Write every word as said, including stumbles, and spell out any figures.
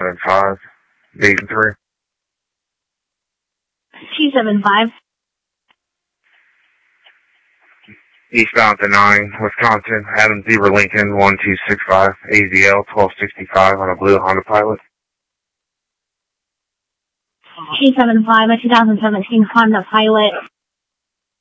seven five, Dayton three. two seven five. Eastbound to nine, Wisconsin, Adam Zebra Lincoln, one two six five, A Z L twelve sixty-five on a blue Honda Pilot. two seven five, a two thousand seventeen Honda Pilot.